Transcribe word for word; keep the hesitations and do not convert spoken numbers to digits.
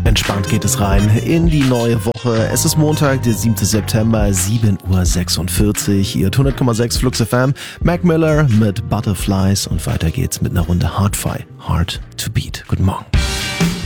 Entspannt geht es rein in die neue Woche. Es ist Montag, der siebte September, sieben Uhr sechsundvierzig. Ihr hundert Komma sechs Flux F M. Mac Miller mit Butterflies und weiter geht's mit einer Runde Hardfi. Hard to Beat. Guten Morgen.